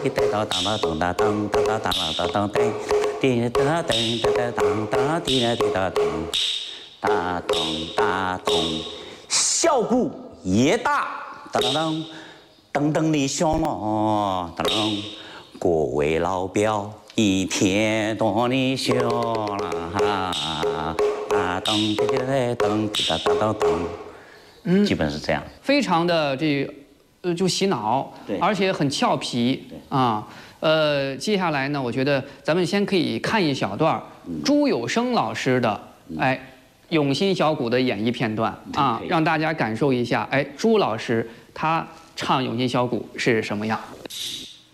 哒哒当当当当当当当当当当当，滴哒哒噔哒哒当当滴哒滴哒噔，哒咚哒咚，小鼓也大，当当当，噔噔的响了，当当，各位老表一天多的响了哈，哒咚滴滴噔滴哒哒哒噔，基本是这样， 非常的就洗脑， 对， 而且很俏皮，对啊。接下来呢，我觉得咱们先可以看一小段朱有声老师的永新小鼓的演绎片段啊，让大家感受一下，朱老师他唱永新小鼓是什么样。